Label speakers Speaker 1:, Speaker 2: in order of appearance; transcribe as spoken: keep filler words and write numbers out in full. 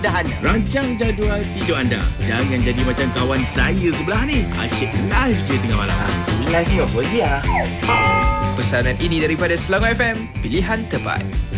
Speaker 1: Dah rancang jadual tidur anda. Jangan jadi macam kawan saya sebelah ni. Asyik live je tengah malam.
Speaker 2: Live ni apa Zia?
Speaker 3: Pesanan ini daripada Selangor F M, pilihan terbaik.